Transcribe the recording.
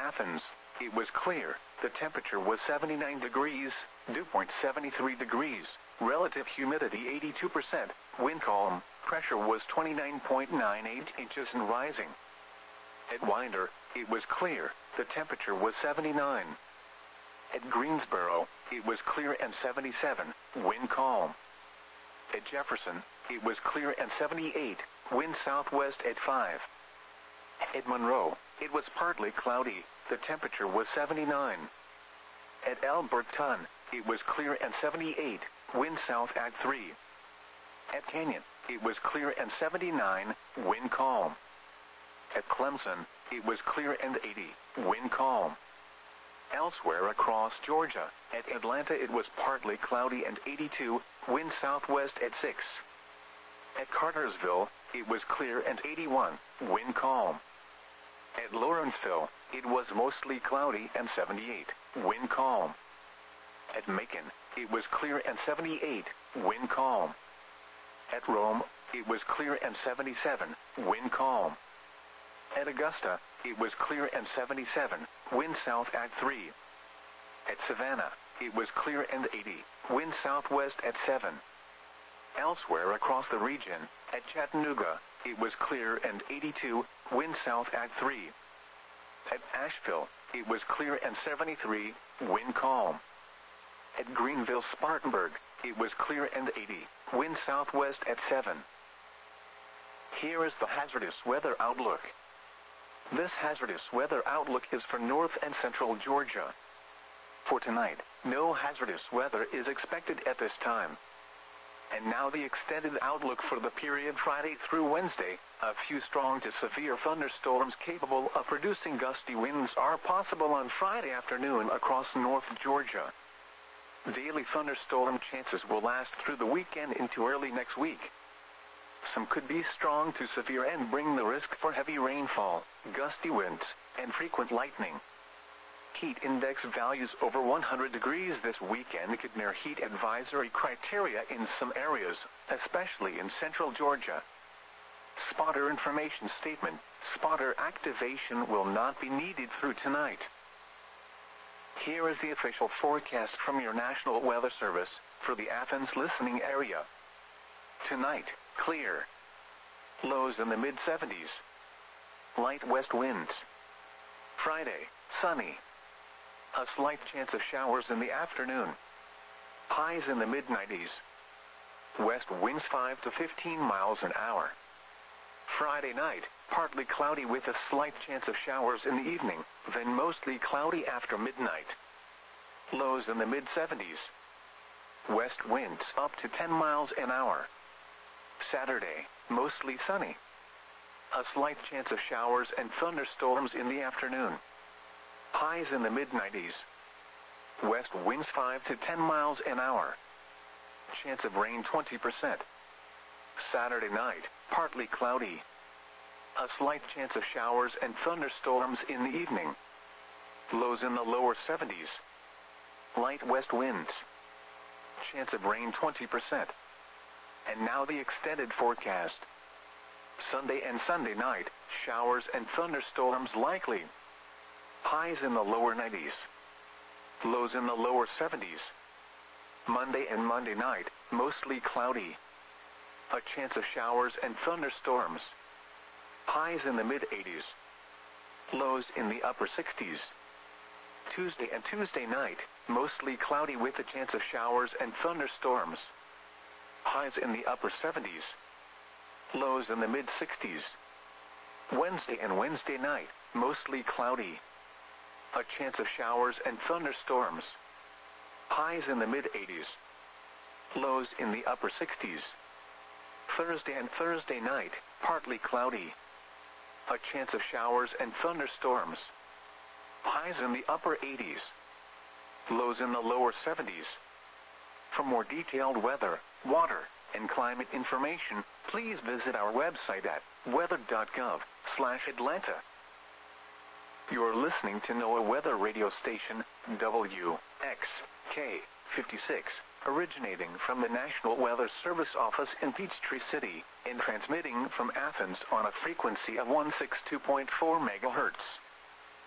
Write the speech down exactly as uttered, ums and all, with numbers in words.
Athens, it was clear. The temperature was seventy-nine degrees, dew point seventy-three degrees, relative humidity eighty-two percent, wind calm, pressure was twenty-nine point nine eight inches and rising. At Winder, it was clear. The temperature was seventy-nine. At Greensboro, it was clear and seventy-seven, wind calm. At Jefferson, it was clear and seventy-eight, wind southwest at five. At Monroe, it was partly cloudy, the temperature was seventy-nine. At Alberton, it was clear and seventy-eight, wind south at three. At Canyon, it was clear and seventy-nine, wind calm. At Clemson, it was clear and eighty, wind calm. Elsewhere across Georgia, at Atlanta it was partly cloudy and eighty-two, wind southwest at six. At Cartersville, it was clear and eighty-one, wind calm. At Lawrenceville, it was mostly cloudy and seventy-eight, wind calm. At Macon, it was clear and seventy-eight, wind calm. At Rome, it was clear and seventy-seven, wind calm. At Augusta, it was clear and seventy-seven, wind south at three. At Savannah, it was clear and eighty, wind southwest at seven. Elsewhere across the region, at Chattanooga, it was clear and eighty-two, wind south at three. At Asheville, it was clear and seventy-three, wind calm. At Greenville-Spartanburg, it was clear and eighty, wind southwest at seven. Here is the hazardous weather outlook. This hazardous weather outlook is for north and central Georgia. For tonight, no hazardous weather is expected at this time. And now the extended outlook for the period Friday through Wednesday. A few strong to severe thunderstorms capable of producing gusty winds are possible on Friday afternoon across North Georgia. Daily thunderstorm chances will last through the weekend into early next week. Some could be strong to severe and bring the risk for heavy rainfall, gusty winds, and frequent lightning. Heat index values over one hundred degrees this weekend could near heat advisory criteria in some areas, especially in central Georgia. Spotter information statement: spotter activation will not be needed through tonight. Here is the official forecast from your National Weather Service for the Athens listening area. Tonight, clear. Lows in the mid seventies. Light west winds. Friday, sunny. A slight chance of showers in the afternoon. Highs in the mid nineties. West winds five to fifteen miles an hour. Friday night, partly cloudy with a slight chance of showers in the evening, then mostly cloudy after midnight. Lows in the mid seventies. West winds up to ten miles an hour. Saturday, mostly sunny. A slight chance of showers and thunderstorms in the afternoon. Highs in the mid nineties. West winds five to ten miles an hour. Chance of rain twenty percent. Saturday night, partly cloudy. A slight chance of showers and thunderstorms in the evening. Lows in the lower seventies. Light west winds. Chance of rain twenty percent. And now the extended forecast. Sunday and Sunday night, showers and thunderstorms likely. Highs in the lower nineties. Lows in the lower seventies. Monday and Monday night, mostly cloudy. A chance of showers and thunderstorms. Highs in the mid eighties. Lows in the upper sixties. Tuesday and Tuesday night, mostly cloudy with a chance of showers and thunderstorms. Highs in the upper seventies. Lows in the mid sixties. Wednesday and Wednesday night, mostly cloudy. A chance of showers and thunderstorms. Highs in the mid eighties. Lows in the upper sixties. Thursday and Thursday night, partly cloudy. A chance of showers and thunderstorms. Highs in the upper eighties. Lows in the lower seventies. For more detailed weather, water, and climate information, please visit our website at weather dot gov slash Atlanta. You are listening to NOAA Weather Radio Station, W X K fifty-six, originating from the National Weather Service office in Peachtree City, and transmitting from Athens on a frequency of one sixty-two point four megahertz.